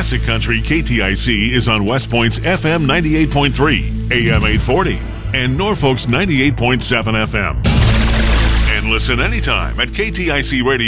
Classic Country KTIC is on West Point's FM 98.3, AM 840, and Norfolk's 98.7 FM. And listen anytime at KTICradio.com.